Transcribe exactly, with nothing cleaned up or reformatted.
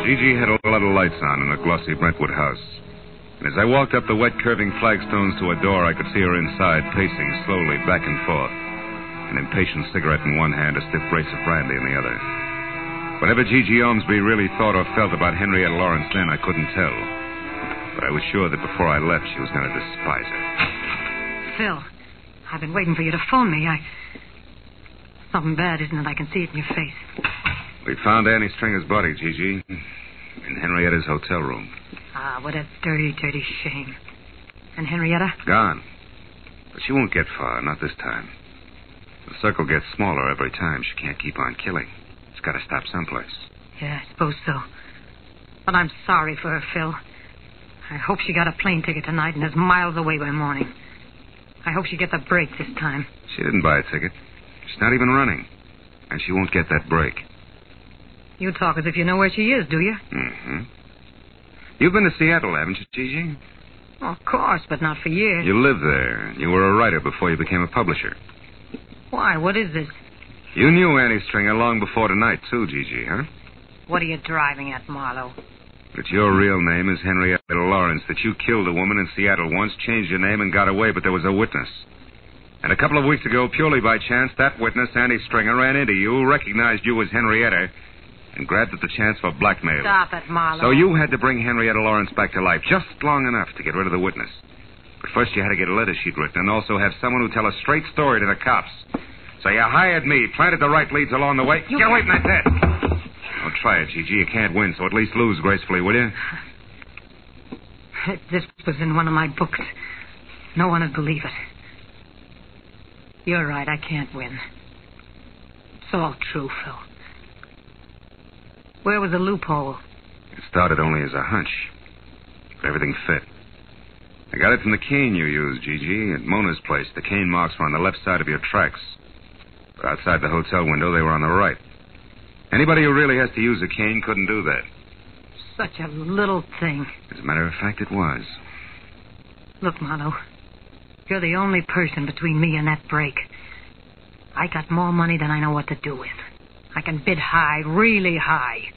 Gigi had a lot of lights on in a glossy Brentwood house. And as I walked up the wet, curving flagstones to a door, I could see her inside, pacing slowly back and forth. An impatient cigarette in one hand, a stiff brace of brandy in the other. Whatever Gigi Ormsby really thought or felt about Henrietta Lawrence then, I couldn't tell. But I was sure that before I left, she was going to despise her. Phil, I've been waiting for you to phone me. I... Something bad, isn't it? I can see it in your face. We found Annie Stringer's body, Gigi, in Henrietta's hotel room. Ah, what a dirty, dirty shame. And Henrietta? Gone. But she won't get far, not this time. The circle gets smaller every time. She can't keep on killing. It's got to stop someplace. Yeah, I suppose so. But I'm sorry for her, Phil. I hope she got a plane ticket tonight and is miles away by morning. I hope she gets a break this time. She didn't buy a ticket. She's not even running. And she won't get that break. You talk as if you know where she is, do you? Mm-hmm. You've been to Seattle, haven't you, Gigi? Oh, of course, but not for years. You lived there. You were a writer before you became a publisher. Why? What is this? You knew Annie Stringer long before tonight, too, Gigi, huh? What are you driving at, Marlowe? That your real name is Henrietta Lawrence, that you killed a woman in Seattle once, changed your name, and got away, but there was a witness. And a couple of weeks ago, purely by chance, that witness, Annie Stringer, ran into you, recognized you as Henrietta, and grabbed at the chance for blackmail. Stop it, Marlowe. So you had to bring Henrietta Lawrence back to life, just long enough to get rid of the witness. But first you had to get a letter she'd written, and also have someone who tell a straight story to the cops. So you hired me, planted the right leads along the way. You... Get away from that desk. Don't try it, Gigi. You can't win, so at least lose gracefully, will you? If this was in one of my books, no one would believe it. You're right, I can't win. It's all true, Phil. Where was the loophole? It started only as a hunch. But everything fit. I got it from the cane you used, Gigi, at Mona's place. The cane marks were on the left side of your tracks. But outside the hotel window, they were on the right. Anybody who really has to use a cane couldn't do that. Such a little thing. As a matter of fact, it was. Look, Marlowe, you're the only person between me and that break. I got more money than I know what to do with. I can bid high, really high.